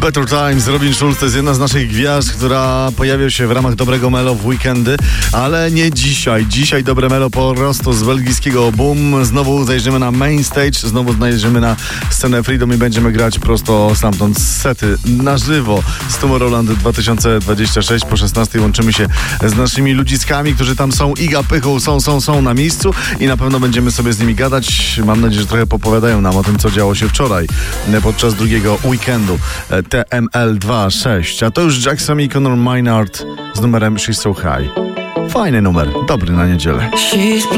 Better Times, Robin Schulz to jest jedna z naszych gwiazd, która pojawia się w ramach Dobrego Melo w weekendy, ale nie dzisiaj. Dzisiaj Dobre Melo po prostu z belgijskiego Boom. Znowu zajrzymy na main stage, znowu zajrzymy na scenę Freedom i będziemy grać prosto stamtąd sety na żywo z Tomorrowland 2026. Po 16 łączymy się z naszymi ludziskami, którzy tam są. Iga, Pychu są na miejscu i na pewno będziemy sobie z nimi gadać. Mam nadzieję, że trochę popowiadają nam o tym, co działo się wczoraj podczas drugiego weekendu TML26. A to już Jackson i Conor Maynard z numerem She's So High. Fajny numer, dobry na niedzielę.